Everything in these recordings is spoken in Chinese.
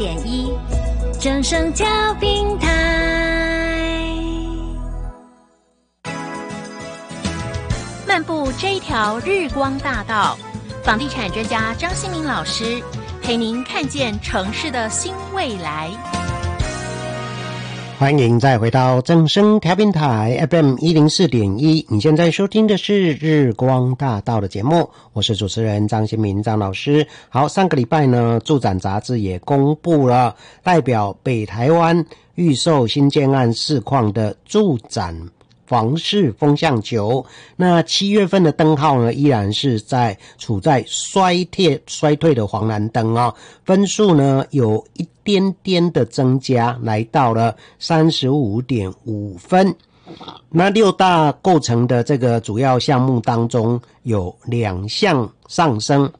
104.1正声调频台。漫步这一条日光大道，房地产专家张新民老师陪您看见城市的新未来。 欢迎再回到正声调频台 FM 104.1，你现在收听的是日光大道的节目，我是主持人张新民张老师。好，上个礼拜呢，住展杂志也公布了代表北台湾预售新建案市况的住展房市风向球。那7月份的灯号呢，依然是处在衰退的黄蓝灯哦，分数呢有一点点的增加，来到了 35.5 分。那6大构成的这个主要项目当中，有2项上升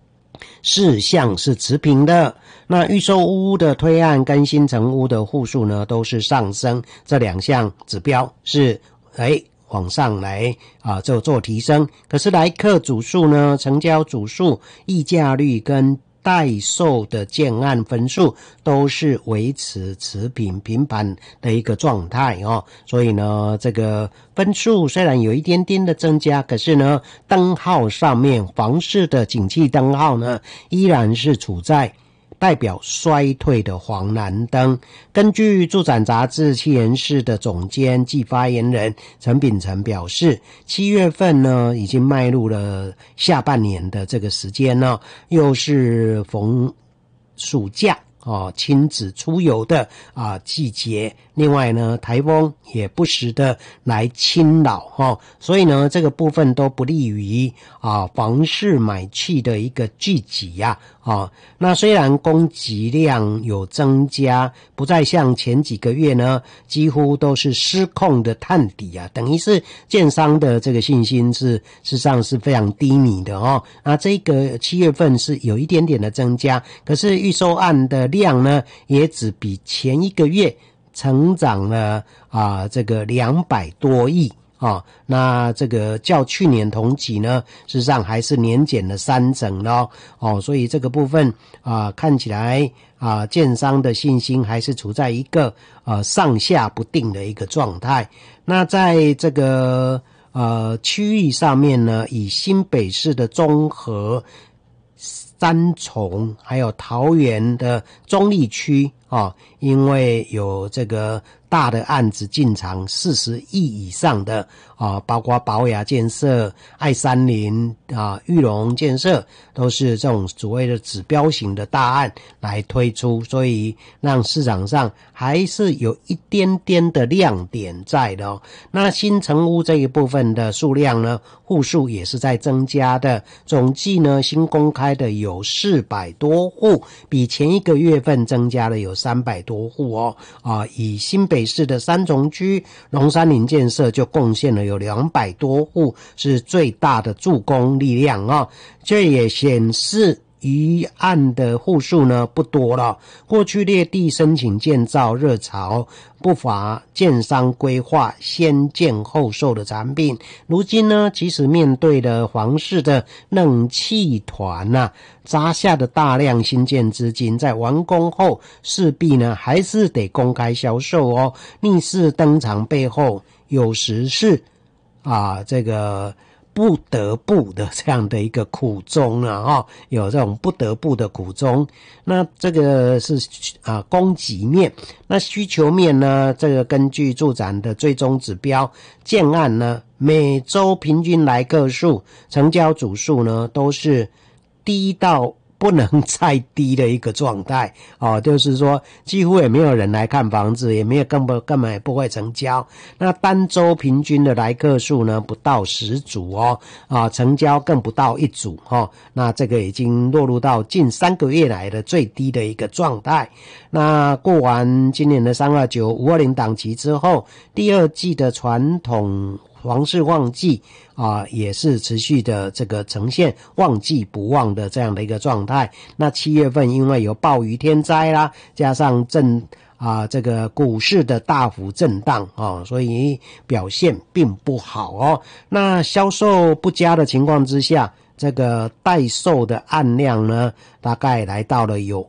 ，4项是持平的。那预售屋的推案跟新成屋的户数呢都是上升，这2项指标是往上来就做提升。可是来客组数呢，成交组数、议价率跟待售的建案分数都是维持持平盘的一个状态哦。所以呢，这个分数虽然有一点点的增加，可是呢，灯号上面房市的景气灯号呢，依然是处在代表衰退的黄蓝灯。根据住展杂志企研室的总监暨发言人陈秉成表示，7月份呢已经迈入了下半年的这个时间呢，又是逢暑假亲子出游的季节。另外呢，台风也不时的来侵扰所以呢，这个部分都不利于房市买气的一个聚集那虽然供给量有增加，不再像前几个月呢几乎都是失控的探底等于是建商的这个信心事实上是非常低迷的那这个7月份是有一点点的增加，可是预售案的量呢也只比前一个月成长了这个200多亿那这个较去年同期呢，事实上还是年减了3成咯所以这个部分看起来建商的信心还是处在一个上下不定的一个状态。那在这个区域上面呢，以新北市的中和、三重还有桃园的中坜区因为有这个大的案子进场40亿以上的包括宝雅建设、爱山林裕隆建设，都是这种所谓的指标型的大案来推出，所以让市场上还是有一点点的亮点在的那新成屋这一部分的数量呢，户数也是在增加的，总计呢新公开的有400多户，比前一个月份增加了有300多户以新北市的三重区龙山林建设就贡献了有200多户，是最大的助攻力量这也显示余案的户数呢不多了。过去劣地申请建造热潮，不乏建商规划先建后售的产品，如今呢即使面对了房市的冷气团砸下的大量新建资金，在完工后势必呢还是得公开销售逆势登场背后有时是这个不得不的这样的一个苦衷有这种不得不的苦衷。那这个是供给面。那需求面呢，这个根据住展的最终指标，建案呢每周平均来客数、成交组数呢都是低到不能再低的一个状态就是说几乎也没有人来看房子，也没有根本也不会成交。那单周平均的来客数呢不到10组成交更不到1组那这个已经落入到近3个月来的最低的一个状态。那过完今年的329、520档期之后，第二季的传统房市旺季也是持续的这个呈现旺季不旺的这样的一个状态。那7月份因为有暴雨天灾啦，加上这个股市的大幅震荡所以表现并不好那销售不佳的情况之下， 这个待售的案量呢，大概来到了有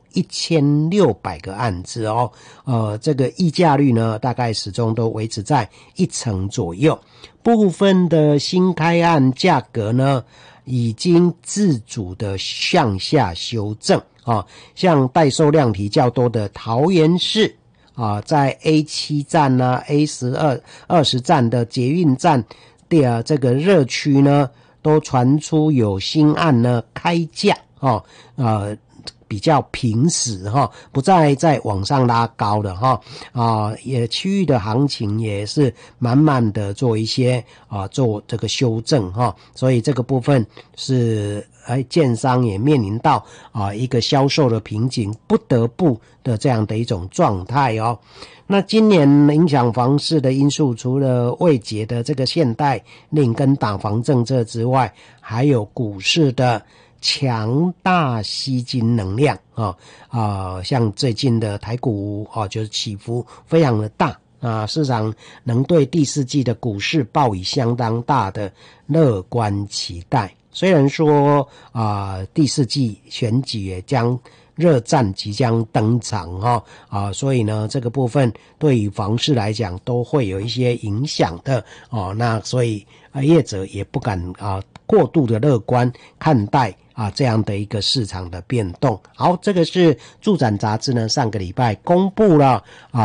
1600个案子哦。这个议价率呢，大概始终都维持在1成左右。部分的新开案价格呢，已经自主的向下修正啊。像待售量体较多的桃园市在 A7 站呢、A20站的捷运站的这个热区呢，都传出有新案呢开价比较平实不再在往上拉高的也区域的行情也是慢慢的做一些做这个修正所以这个部分是建商也面临到一个销售的瓶颈，不得不的这样的一种状态哦。那今年影响房市的因素，除了未解的这个限贷令跟打房政策之外，还有股市的强大吸金能量像最近的台股就是起伏非常的大市场能对第四季的股市抱以相当大的乐观期待。虽然说第四季选举也将热战即将登场所以呢这个部分对于房市来讲都会有一些影响的那所以业者也不敢过度的乐观看待这样的一个市场的变动。好，这个是住展杂志呢上个礼拜公布了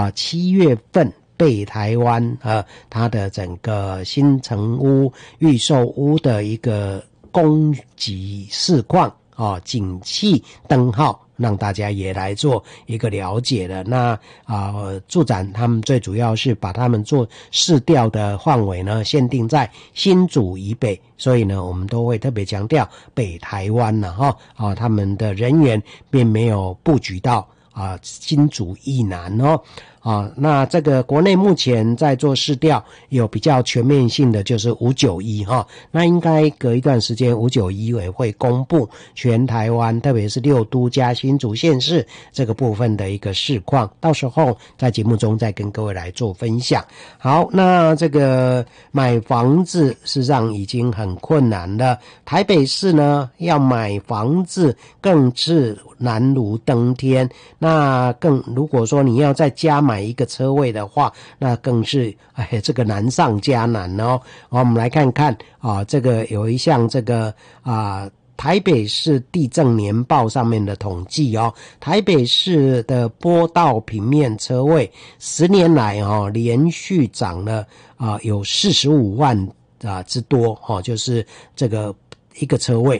7月份北台湾它的整个新成屋预售屋的一个供给市况景气灯号，让大家也来做一个了解了。那住展他们最主要是把他们做市调的范围呢限定在新竹以北，所以呢我们都会特别强调北台湾他们的人员并没有布局到新竹以南那这个国内目前在做市调有比较全面性的就是591那应该隔一段时间591也会公布全台湾特别是6都加新竹县市这个部分的一个市况，到时候在节目中再跟各位来做分享。好，那这个买房子事实上已经很困难了，台北市呢要买房子更是难如登天，那如果说你要再加买一个车位的话，那更是这个难上加难我们来看看这个有一项这个台北市地政年报上面的统计台北市的坡道平面车位10年来连续涨了有45万之多就是这个一个车位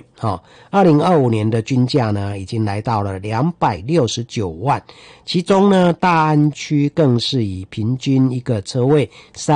2025年的均价呢已经来到了269万，其中呢大安区更是以平均一个车位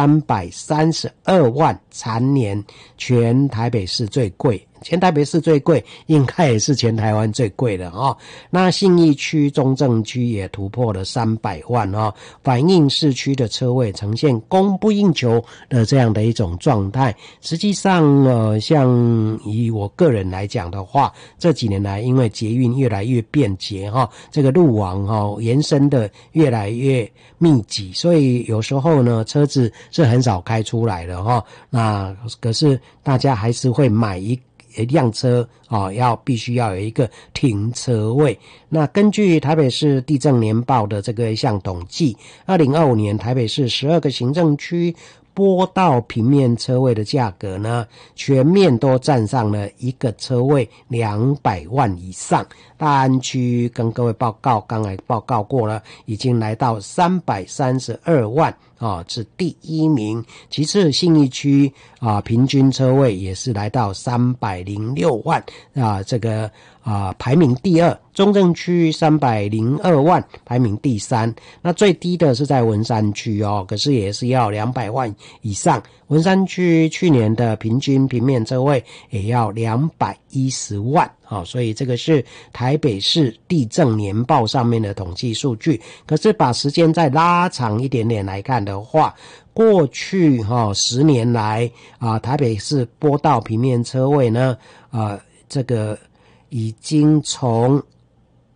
332万蝉联全台北市最贵，全台北市最贵应该也是全台湾最贵的那信义区中正区也突破了300万反映市区的车位呈现供不应求的这样的一种状态。实际上像以我个人来讲的话，这几年来因为捷运越来越便捷这个路网延伸的越来越密集，所以有时候呢车子是很少开出来的那可是大家还是会买一辆车必须要有一个停车位。那根据台北市地政年报的这个一项统计，2025年台北市12个行政区坡道平面车位的价格呢，全面都站上了一个车位200万以上。大安区跟各位刚才报告过了，已经来到332万是第一名。其次信义区平均车位也是来到306万这个排名第二。中正区302万排名第三，那最低的是在文山区可是也是要200万以上。文山区去年的平均平面车位也要210万所以这个是台北市地政年报上面的统计数据。可是把时间再拉长一点点来看的话，过去10年来台北市坡道平面车位呢这个已经从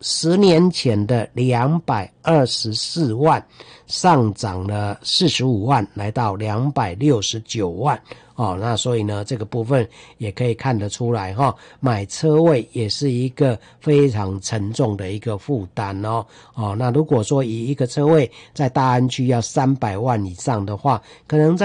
10年前的224万上涨了45万，来到269万。那所以呢，这个部分也可以看得出来买车位也是一个非常沉重的一个负担那如果说以一个车位在大安区要300万以上的话，可能在